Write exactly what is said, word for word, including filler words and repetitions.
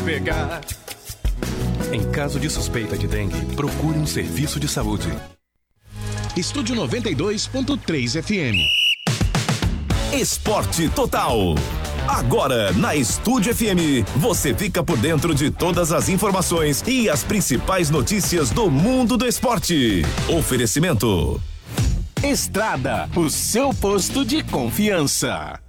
pegar. Em caso de suspeita de dengue, procure um serviço de saúde. Estúdio noventa e dois ponto três F M. Esporte Total. Agora, na Estúdio F M, você fica por dentro de todas as informações e as principais notícias do mundo do esporte. Oferecimento. Estrada, o seu posto de confiança.